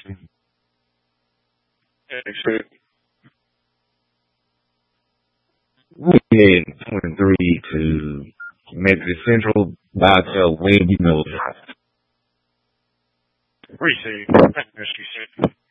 We head 23 to Memphis Central, Vitel, Wayne, you know. Receive. Rescue 6.